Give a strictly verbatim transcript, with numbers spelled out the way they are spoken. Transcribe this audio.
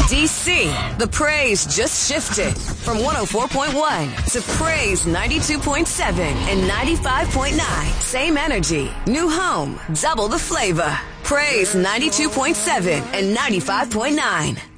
D C, the praise just shifted from one oh four point one to praise ninety-two point seven and ninety-five point nine. Same energy, new home, double the flavor. Praise ninety-two point seven and ninety-five point nine.